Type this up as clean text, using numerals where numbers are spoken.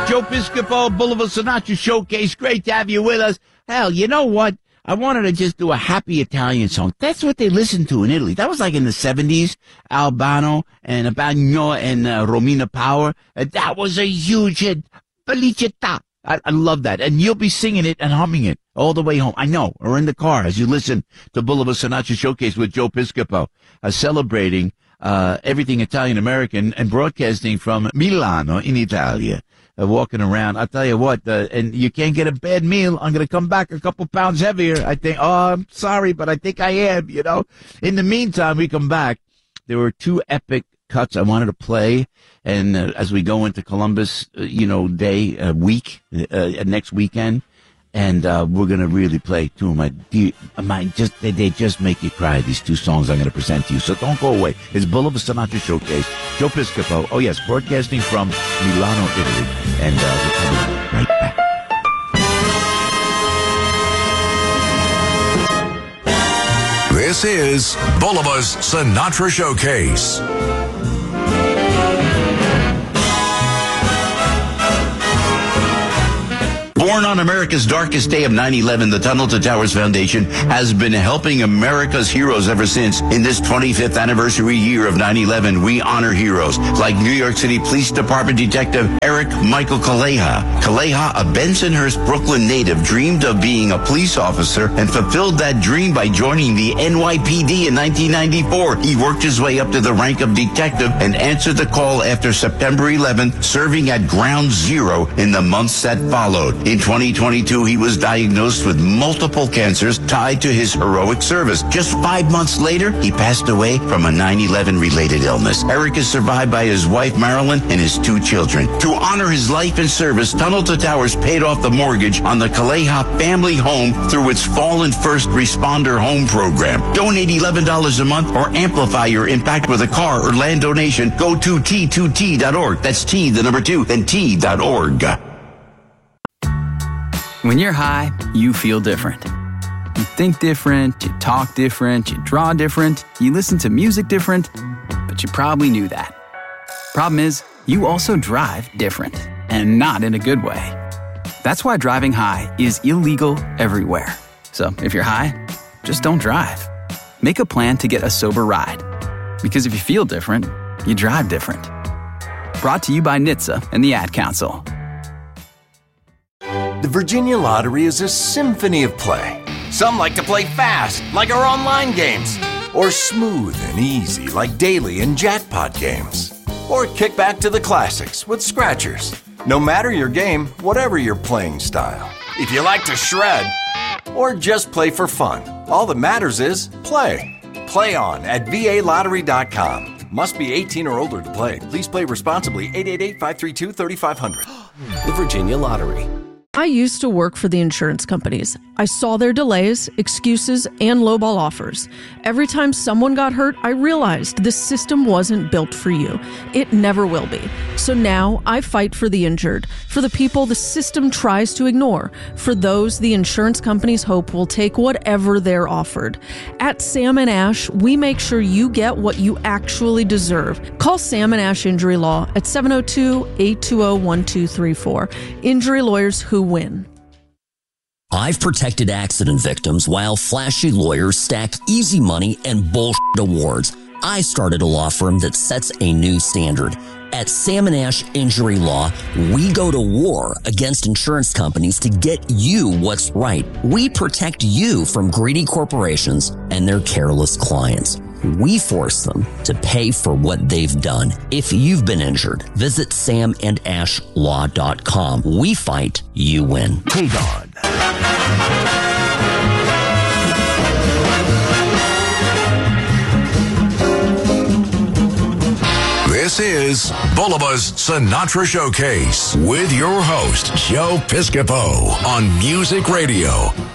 Joe Piscopo, Boulevard Sinatra Showcase. Great to have you with us. Hell, you know what? I wanted to just do a happy Italian song. That's what they listened to in Italy. That was like in the 70s. Albano and Bagno and Romina Power. That was a huge hit. Felicità. I love that. And you'll be singing it and humming it all the way home. I know. Or in the car as you listen to Boulevard Sinatra Showcase with Joe Piscopo, celebrating everything Italian-American and broadcasting from Milano in Italia. Walking around, I'll tell you what, and you can't get a bad meal. I'm going to come back a couple pounds heavier. I think, I'm sorry, but I think I am, you know. In the meantime, we come back. There were two epic cuts I wanted to play. And as we go into Columbus, Day, week, next weekend, and we're going to really play two of they just make you cry, these two songs I'm going to present to you. So don't go away. It's Boulevard Sinatra Showcase. Joe Piscopo. Oh, yes, broadcasting from Milano, Italy. And we're coming right back. This is Boulevard's Sinatra Showcase. Born on America's darkest day of 9/11, the Tunnel to Towers Foundation has been helping America's heroes ever since. In this 25th anniversary year of 9/11, we honor heroes like New York City Police Department Detective Eric Michael Kaleha. Kaleha, a Bensonhurst, Brooklyn native, dreamed of being a police officer and fulfilled that dream by joining the NYPD in 1994. He worked his way up to the rank of detective and answered the call after September 11th, serving at Ground Zero in the months that followed. In 2022, he was diagnosed with multiple cancers tied to his heroic service. Just 5 months later, he passed away from a 9/11 related illness. Eric is survived by his wife, Marilyn, and his 2 children. To honor his life and service, Tunnel to Towers paid off the mortgage on the Kaleha family home through its Fallen First Responder Home Program. Donate $11 a month or amplify your impact with a car or land donation. Go to T2T.org. That's T, the number 2, then T.org. When you're high, you feel different. You think different, you talk different, you draw different, you listen to music different, but you probably knew that. Problem is, you also drive different, and not in a good way. That's why driving high is illegal everywhere. So if you're high, just don't drive. Make a plan to get a sober ride. Because if you feel different, you drive different. Brought to you by NHTSA and the Ad Council. The Virginia Lottery is a symphony of play. Some like to play fast, like our online games, or smooth and easy, like daily and jackpot games. Or kick back to the classics with scratchers. No matter your game, whatever your playing style. If you like to shred, or just play for fun, all that matters is play. Play on at VALottery.com. Must be 18 or older to play. Please play responsibly. 888-532-3500. The Virginia Lottery. I used to work for the insurance companies. I saw their delays, excuses, and lowball offers. Every time someone got hurt, I realized this system wasn't built for you. It never will be. So now I fight for the injured, for the people the system tries to ignore, for those the insurance companies hope will take whatever they're offered. At Sam & Ash, we make sure you get what you actually deserve. Call Sam & Ash Injury Law at 702-820-1234. Injury lawyers who win. I've protected accident victims while flashy lawyers stack easy money and bullshit awards. I started a law firm that sets a new standard. At Sam & Ash Injury Law, we go to war against insurance companies to get you what's right. We protect you from greedy corporations and their careless clients. We force them to pay for what they've done. If you've been injured, visit samandashlaw.com. We fight, you win. Hey, God. This is Boulevard's Sinatra Showcase with your host, Joe Piscopo on Music Radio,